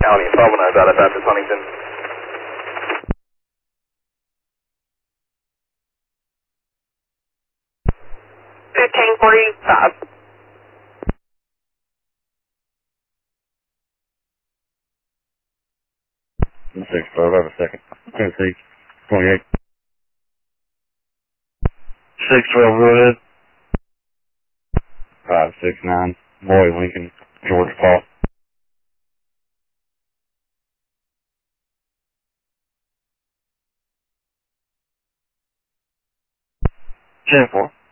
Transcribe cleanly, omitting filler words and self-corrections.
County, Sumner, out of Baptist Huntington. $15.45. 6-12, have a second. Tennessee, 28. 6-12, go ahead. 569, Boy, Lincoln, George Paul. 10-4.